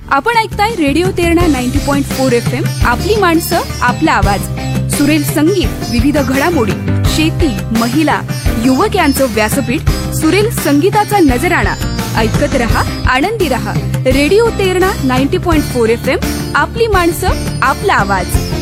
आपण ऐकताय radio Terna 90.4 FM. आपली माणसं, आपला आवाज. सुरेल संगीत, विविध घडामोडी, शेती, महिला, युवक यांचं व्यासपीठ. सुरेल संगीताचा नजराणा. ऐकत रहा, आनंदी रहा. Radio Terna 90.4 FM. आपली माणसं, आपला आवाज.